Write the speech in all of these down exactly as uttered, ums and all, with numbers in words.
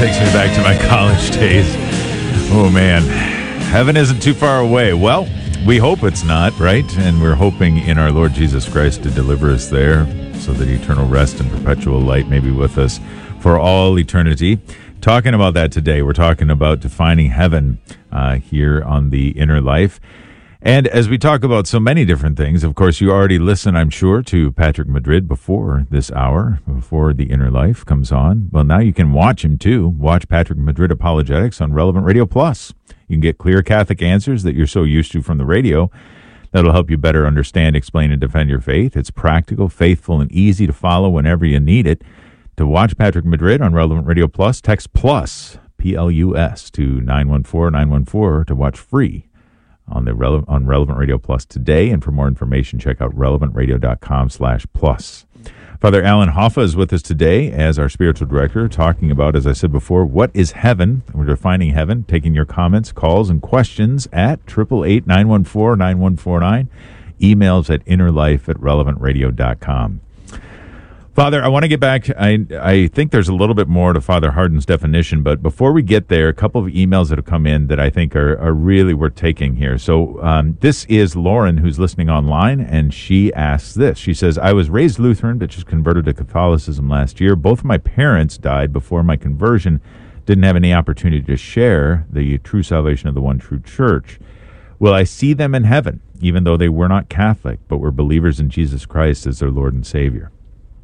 takes me back to my college days. Oh, man. Heaven isn't too far away. Well, we hope it's not, right? And we're hoping in our Lord Jesus Christ to deliver us there so that eternal rest and perpetual light may be with us for all eternity. Talking about that today, we're talking about defining heaven uh, here on The Inner Life. And as we talk about so many different things, of course, you already listen, I'm sure, to Patrick Madrid before this hour, before The Inner Life comes on. Well, now you can watch him, too. Watch Patrick Madrid Apologetics on Relevant Radio Plus. You can get clear Catholic answers that you're so used to from the radio. That'll help you better understand, explain, and defend your faith. It's practical, faithful, and easy to follow whenever you need it. To watch Patrick Madrid on Relevant Radio Plus, text PLUS, P L U S, to nine one four nine one four to watch free on the Rele- on Relevant Radio Plus today. And for more information, check out relevantradio.com slash plus. Father Alan Hoffa is with us today as our spiritual director, talking about, as I said before, what is heaven? We're defining heaven, taking your comments, calls, and questions at eight eight eight, nine one four, nine one four nine, emails at innerlife at relevantradio dot com. Father, I want to get back. I I think there's a little bit more to Father Hardon's definition, but before we get there, a couple of emails that have come in that I think are, are really worth taking here. So um, this is Lauren, who's listening online, and she asks this. She says, I was raised Lutheran, but just converted to Catholicism last year. Both of my parents died before my conversion. Didn't have any opportunity to share the true salvation of the one true church. Will I see them in heaven, even though they were not Catholic, but were believers in Jesus Christ as their Lord and Savior?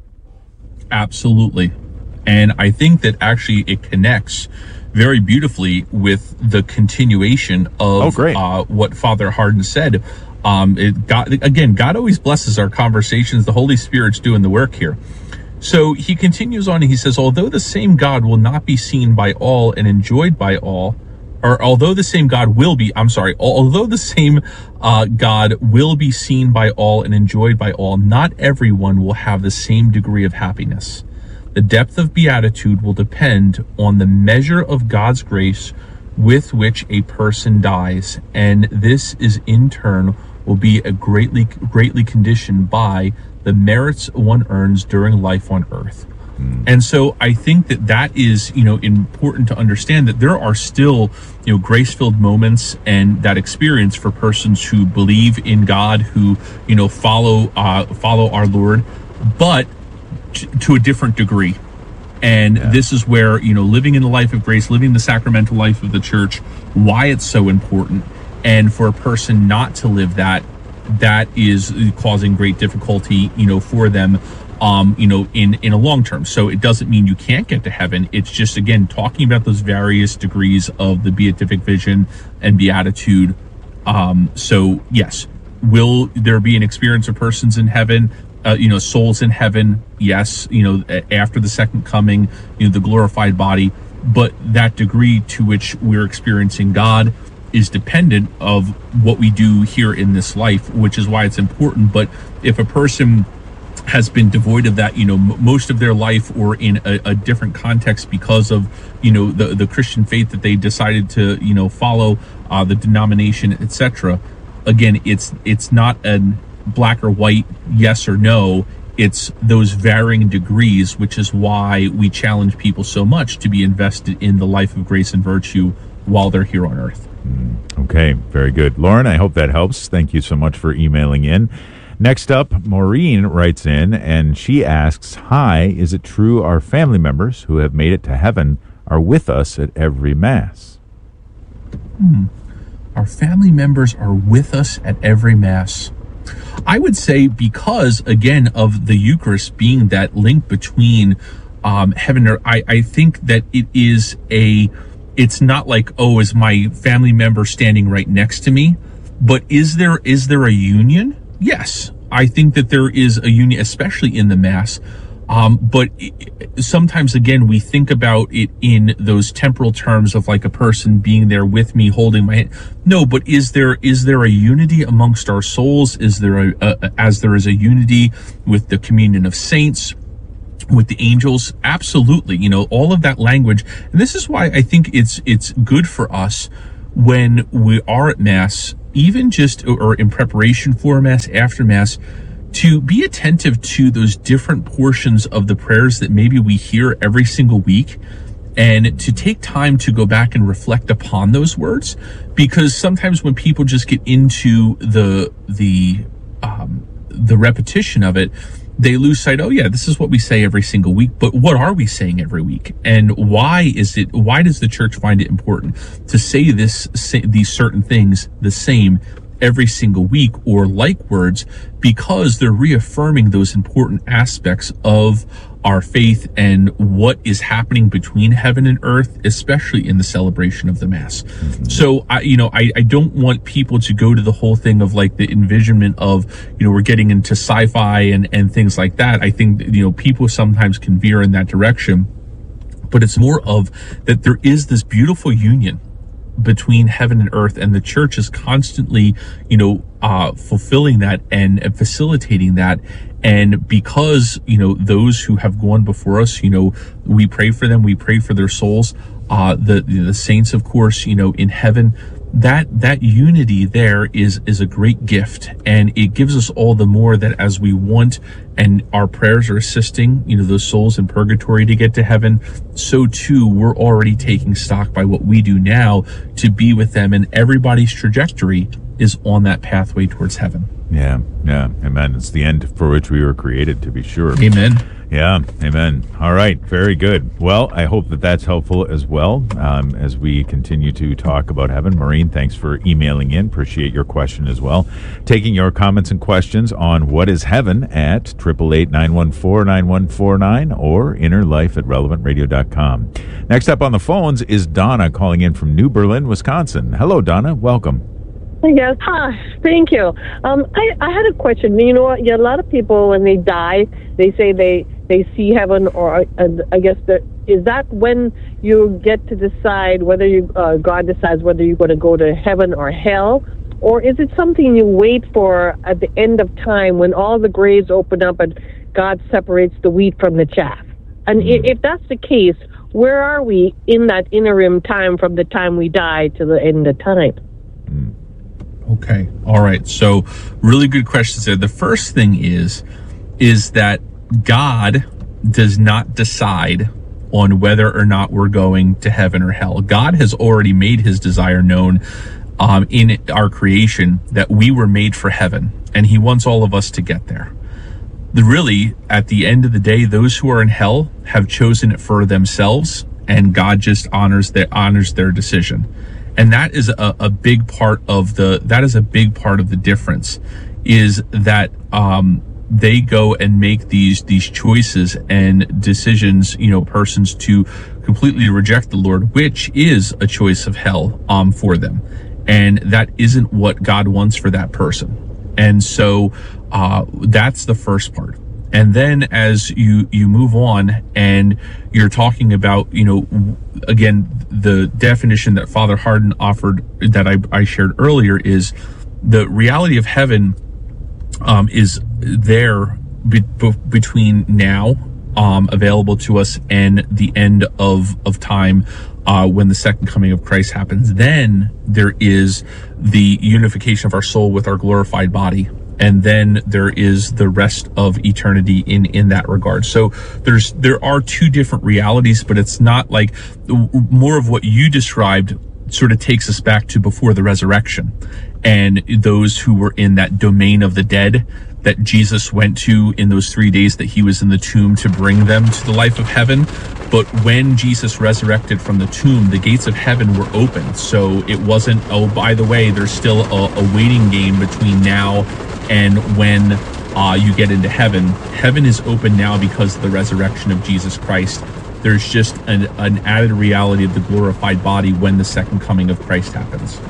Absolutely. And I think that actually it connects very beautifully with the continuation of oh, great. Uh, what Father Hardon said. Um, it God, again, God always blesses our conversations. The Holy Spirit's doing the work here. So he continues on and he says, although the same God will not be seen by all and enjoyed by all, or although the same God will be, I'm sorry, although the same uh, God will be seen by all and enjoyed by all, not everyone will have the same degree of happiness. The depth of beatitude will depend on the measure of God's grace with which a person dies, and this is in turn will be a greatly, greatly conditioned by the merits one earns during life on earth. And so I think that that is, you know, important to understand that there are still, you know, grace-filled moments and that experience for persons who believe in God, who, you know, follow, uh, follow our Lord, but t- to a different degree. And yeah. This is where, you know, living in the life of grace, living the sacramental life of the church, why it's so important. And for a person not to live that, that is causing great difficulty, you know, for them. Um, you know, in, in a long term. So it doesn't mean you can't get to heaven. It's just, again, talking about those various degrees of the beatific vision and beatitude. Um, so, yes, will there be an experience of persons in heaven, uh, you know, souls in heaven? Yes, you know, after the second coming, you know, the glorified body. But that degree to which we're experiencing God is dependent of what we do here in this life, which is why it's important. But if a person has been devoid of that, you know, m- most of their life, or in a, a different context because of, you know, the, the Christian faith that they decided to, you know, follow, uh, the denomination, et cetera. Again, it's it's not a black or white, yes or no. It's those varying degrees, which is why we challenge people so much to be invested in the life of grace and virtue while they're here on earth. Okay, very good. Lauren, I hope that helps. Thank you so much for emailing in. Next up, Maureen writes in, and she asks, hi, is it true our family members who have made it to heaven are with us at every Mass? Hmm. Our family members are with us at every Mass. I would say because, again, of the Eucharist being that link between um, heaven and earth, I, I think that it is a, it's not like, oh, is my family member standing right next to me? But is there is there a union? Yes, I think that there is a union, especially in the Mass. Um, but it, sometimes, again, we think about it in those temporal terms of like a person being there with me, holding my hand. No, but is there is there a unity amongst our souls? Is there a, a as there is a unity with the communion of saints, with the angels? Absolutely. You know, all of that language. And this is why I think it's it's good for us when we are at Mass, even just or in preparation for Mass, after Mass, to be attentive to those different portions of the prayers that maybe we hear every single week, and to take time to go back and reflect upon those words, because sometimes when people just get into the the um, the repetition of it, they lose sight. Oh yeah, this is what we say every single week, but what are we saying every week, and why is it? Why does the church find it important to say this, say these certain things the same every single week, or like words? Because they're reaffirming those important aspects of our faith and what is happening between heaven and earth, especially in the celebration of the Mass. Mm-hmm. So I, you know, I, I don't want people to go to the whole thing of like the envisionment of, you know, we're getting into sci-fi and, and things like that. I think, you know, people sometimes can veer in that direction, but it's more of that there is this beautiful union between heaven and earth, and the church is constantly, you know, uh, fulfilling that and, and facilitating that. And because, you know, those who have gone before us, you know, we pray for them, we pray for their souls, uh, the, the saints, of course, you know, in heaven, that, that unity there is, is a great gift. And it gives us all the more that as we want, and our prayers are assisting, you know, those souls in purgatory to get to heaven, so too, we're already taking stock by what we do now to be with them, and everybody's trajectory is on that pathway towards heaven. Yeah, yeah, amen. It's the end for which we were created, to be sure. Amen. Yeah, amen. All right, very good. Well, I hope that that's helpful as well um, as we continue to talk about heaven. Maureen, thanks for emailing in. Appreciate your question as well. Taking your comments and questions on What is Heaven at eight eight eight, nine one four, nine one four nine or innerlife at relevant radio dot com. Next up on the phones is Donna calling in from New Berlin, Wisconsin. Hello, Donna. Welcome. Yes, hi. Thank you. Um, I, I had a question. You know what? Yeah, a lot of people, when they die, they say they, they see heaven, or uh, I guess that is that when you get to decide whether you uh, God decides whether you're going to go to heaven or hell, or is it something you wait for at the end of time when all the graves open up and God separates the wheat from the chaff? And mm-hmm. if that's the case, where are we in that interim time from the time we die to the end of time? Mm. Okay. All right. So really good questions there. The first thing is, is that God does not decide on whether or not we're going to heaven or hell. God has already made his desire known um, in our creation that we were made for heaven, and he wants all of us to get there. The, really, at the end of the day, those who are in hell have chosen it for themselves, and God just honors their, honors their decision. And that is a, a big part of the, that is a big part of the difference, is that, um, they go and make these, these choices and decisions, you know, persons to completely reject the Lord, which is a choice of hell, um, for them. And that isn't what God wants for that person. And so, uh, that's the first part. And then as you, you move on and you're talking about, you know, again, the definition that Father Hardon offered that I, I shared earlier is the reality of heaven, um, is there be, be, between now, um, available to us and the end of, of time, uh, when the second coming of Christ happens. Then there is the unification of our soul with our glorified body. And then there is the rest of eternity in, in that regard. So there's, there are two different realities, but it's not like more of what you described sort of takes us back to before the resurrection and those who were in that domain of the dead that Jesus went to in those three days that he was in the tomb to bring them to the life of heaven. But when Jesus resurrected from the tomb, the gates of heaven were open. So it wasn't, oh, by the way, there's still a, a waiting game between now and when uh, you get into heaven. Heaven is open now because of the resurrection of Jesus Christ. There's just an, an added reality of the glorified body when the second coming of Christ happens.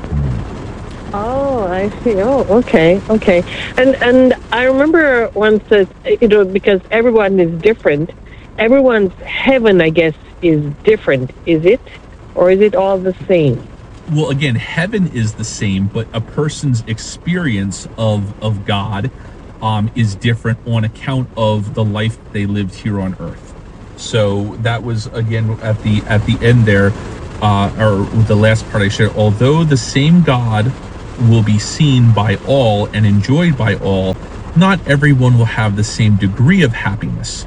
Oh, I see. Oh, okay, okay. And and I remember once that, you know, because everyone is different, everyone's heaven, I guess, is different. Is it? Or is it all the same? Well, again, heaven is the same, but a person's experience of, of God um, is different on account of the life they lived here on earth. So that was, again, at the at the end there, uh, or the last part I shared, although the same God will be seen by all and enjoyed by all, not everyone will have the same degree of happiness.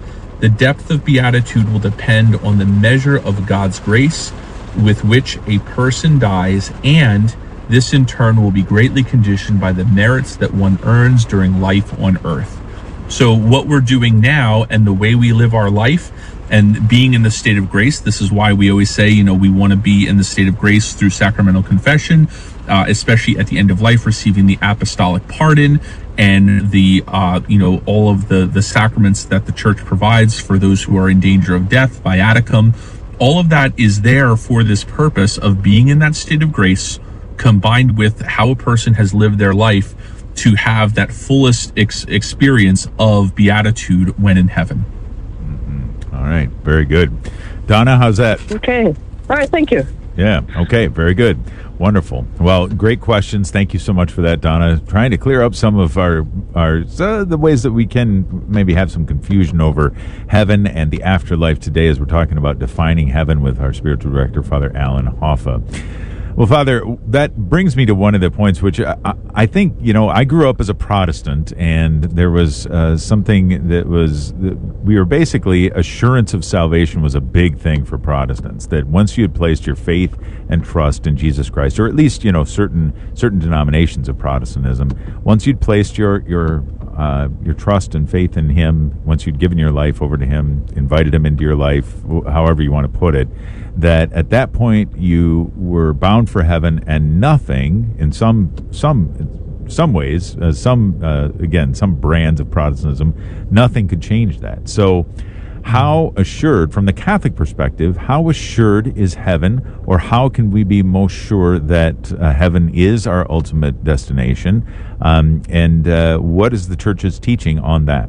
The depth of beatitude will depend on the measure of God's grace with which a person dies, and this in turn will be greatly conditioned by the merits that one earns during life on earth. So what we're doing now and the way we live our life and being in the state of grace, this is why we always say, you know, we want to be in the state of grace through sacramental confession, uh, especially at the end of life, receiving the apostolic pardon and the, uh, you know, all of the, the sacraments that the church provides for those who are in danger of death, viaticum. All of that is there for this purpose of being in that state of grace, combined with how a person has lived their life to have that fullest ex- experience of beatitude when in heaven. Mm-hmm. All right. Very good. Donna, how's that? Okay. All right. Thank you. Yeah. Okay. Very good. Wonderful. Well, great questions. Thank you so much for that, Donna. Trying to clear up some of our, our uh, the ways that we can maybe have some confusion over heaven and the afterlife today as we're talking about defining heaven with our spiritual director, Father Alan Hoffa. Well, Father, that brings me to one of the points which I, I think, you know, I grew up as a Protestant, and there was uh, something that was, that we were basically, assurance of salvation was a big thing for Protestants, that once you had placed your faith and trust in Jesus Christ, or at least, you know, certain certain denominations of Protestantism, once you'd placed your, your, uh, your trust and faith in Him, once you'd given your life over to Him, invited Him into your life, however you want to put it, that at that point you were bound for heaven, and nothing, in some some some ways, uh, some uh, again some brands of Protestantism, nothing could change that. So, how assured, from the Catholic perspective, how assured is heaven, or how can we be most sure that uh, heaven is our ultimate destination? Um, and uh, what is the Church's teaching on that?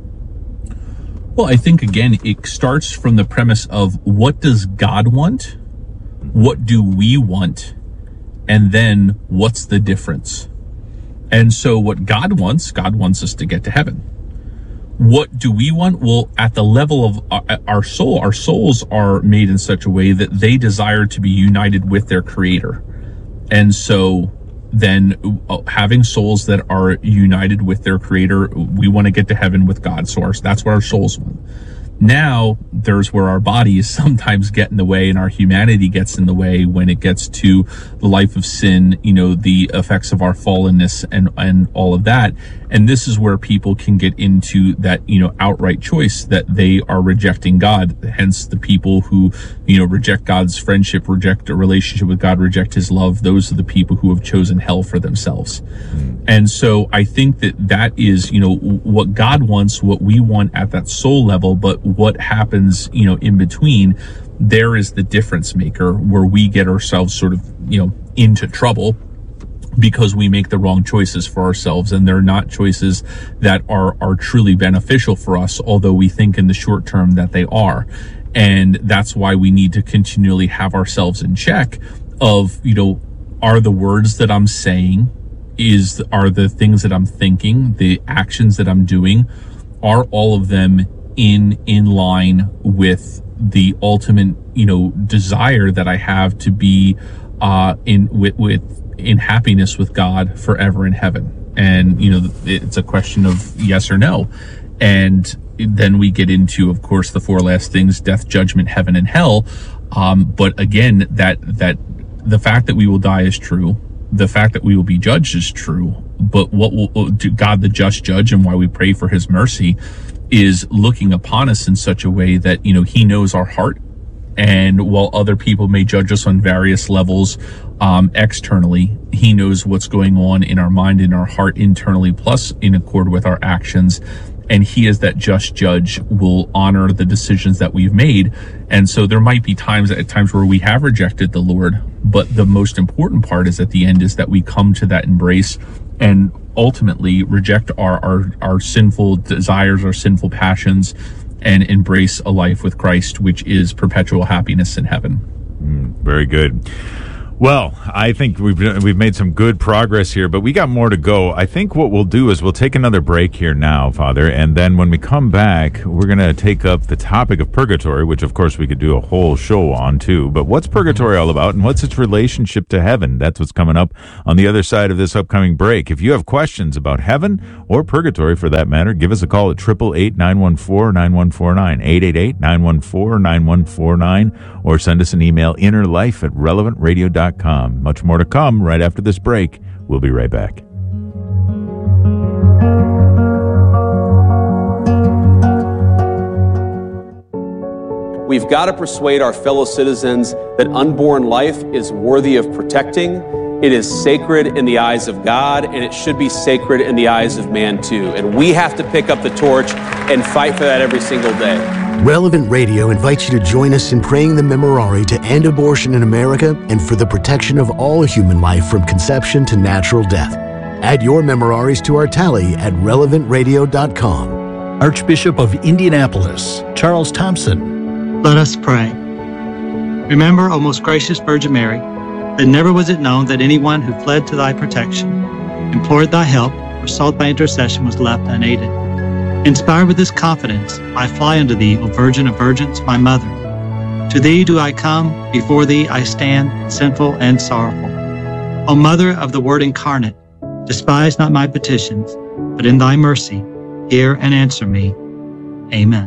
Well, I think, again, it starts from the premise of what does God want? What do we want? And then what's the difference? And so what God wants, God wants us to get to heaven. What do we want? Well, at the level of our, our soul, our souls are made in such a way that they desire to be united with their Creator. And so then uh, having souls that are united with their Creator, we want to get to heaven with God. So our, that's what our souls want. Now, there's where our bodies sometimes get in the way, and our humanity gets in the way when it gets to the life of sin, you know, the effects of our fallenness and, and all of that. And this is where people can get into that, you know, outright choice that they are rejecting God. Hence the people who, you know, reject God's friendship, reject a relationship with God, reject His love. Those are the people who have chosen hell for themselves. Mm. And so I think that that is, you know, what God wants, what we want at that soul level, but what happens, you know, in between, there is the difference maker where we get ourselves sort of, you know, into trouble because we make the wrong choices for ourselves, and they're not choices that are, are truly beneficial for us, although we think in the short term that they are. And that's why we need to continually have ourselves in check of, you know, are the words that I'm saying, is, are the things that I'm thinking, the actions that I'm doing, are all of them in, in line with the ultimate, you know, desire that I have to be, uh, in, with, with, in happiness with God forever in heaven? And, you know, it's a question of yes or no. And then we get into, of course, the four last things: death, judgment, heaven, and hell. Um, but again, that, that the fact that we will die is true. The fact that we will be judged is true. But what will do God, the just judge, and why we pray for His mercy, is looking upon us in such a way that, you know, He knows our heart. And while other people may judge us on various levels, um, externally, He knows what's going on in our mind, in our heart, internally, plus in accord with our actions. And He, as that just judge, will honor the decisions that we've made. And so there might be times at times where we have rejected the Lord, but the most important part is at the end is that we come to that embrace and ultimately reject our, our, our sinful desires, our sinful passions, and embrace a life with Christ, which is perpetual happiness in heaven. Mm, very good. Well, I think we've we've made some good progress here, but we got more to go. I think what we'll do is we'll take another break here now, Father, and then when we come back, we're going to take up the topic of purgatory, which of course we could do a whole show on too. But what's purgatory all about, and what's its relationship to heaven? That's what's coming up on the other side of this upcoming break. If you have questions about heaven or purgatory for that matter, give us a call at eight eight eight, nine one four, nine one four nine, eight eight eight, nine one four, nine one four nine, or send us an email, innerlife at relevant radio dot com. Much more to come right after this break. We'll be right back. We've got to persuade our fellow citizens that unborn life is worthy of protecting. It is sacred in the eyes of God, and it should be sacred in the eyes of man too. And we have to pick up the torch and fight for that every single day. Relevant Radio invites you to join us in praying the Memorare to end abortion in America and for the protection of all human life from conception to natural death. Add your Memoraries to our tally at relevant radio dot com. Archbishop of Indianapolis, Charles Thompson. Let us pray. Remember, O most gracious Virgin Mary, that never was it known that anyone who fled to thy protection, implored thy help, or sought thy intercession was left unaided. Inspired with this confidence, I fly unto thee, O Virgin of Virgins, my mother. To thee do I come, before thee I stand, sinful and sorrowful. O Mother of the Word incarnate, despise not my petitions, but in thy mercy, hear and answer me. Amen.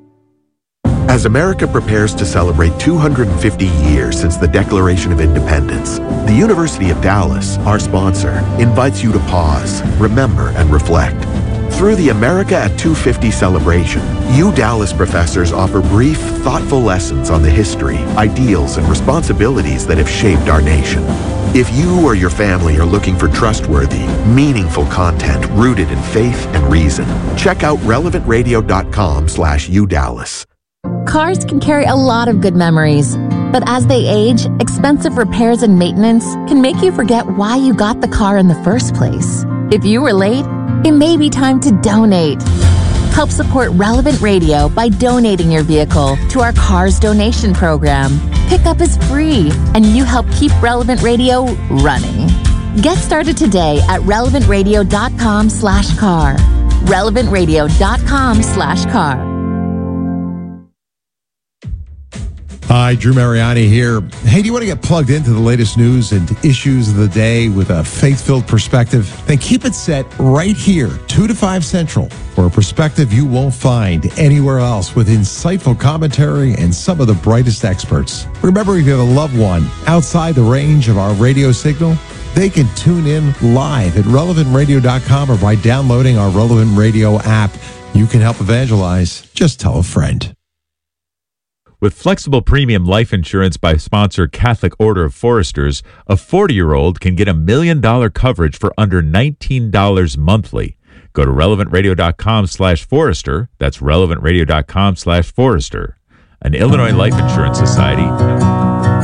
As America prepares to celebrate two hundred fifty years since the Declaration of Independence, the University of Dallas, our sponsor, invites you to pause, remember, and reflect. Through the America at two fifty celebration, U Dallas professors offer brief, thoughtful lessons on the history, ideals, and responsibilities that have shaped our nation. If you or your family are looking for trustworthy, meaningful content rooted in faith and reason, check out relevant radio dot com slash U Dallas. Cars can carry a lot of good memories, but as they age, expensive repairs and maintenance can make you forget why you got the car in the first place. If you were late, it may be time to donate. Help support Relevant Radio by donating your vehicle to our Cars Donation Program. Pickup is free, and you help keep Relevant Radio running. Get started today at relevant radio dot com slash car. relevant radio dot com slash car. Hi, Drew Mariani here. Hey, do you want to get plugged into the latest news and issues of the day with a faith-filled perspective? Then keep it set right here, two to five Central, for a perspective you won't find anywhere else with insightful commentary and some of the brightest experts. Remember, if you have a loved one outside the range of our radio signal, they can tune in live at relevant radio dot com or by downloading our Relevant Radio app. You can help evangelize. Just tell a friend. With flexible premium life insurance by sponsor Catholic Order of Foresters, a forty-year-old can get a million dollar coverage for under nineteen dollars monthly. Go to relevant radio dot com slash forester. That's relevant radio dot com slash forester. An Illinois Life Insurance Society.